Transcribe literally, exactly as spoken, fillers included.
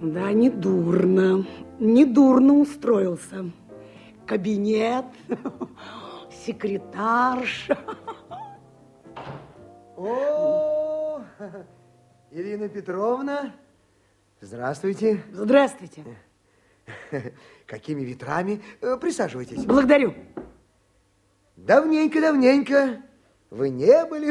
Да, не дурно. Не дурно устроился. Кабинет, секретарша. О, Ирина Петровна, здравствуйте. Здравствуйте. Какими ветрами? Присаживайтесь. Благодарю. Давненько-давненько вы не были